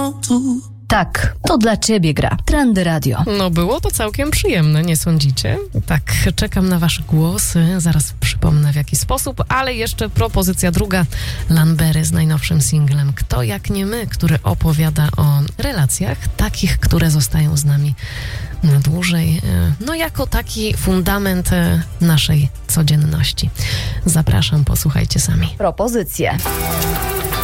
Tak, to dla ciebie gra Trendy Radio. No było to całkiem przyjemne, nie sądzicie? Tak, czekam na wasze głosy, zaraz przypomnę w jaki sposób, ale jeszcze propozycja druga, Lambery z najnowszym singlem Kto jak nie my, który opowiada o relacjach takich, które zostają z nami na dłużej, no jako taki fundament naszej codzienności. Zapraszam, posłuchajcie sami. Propozycje.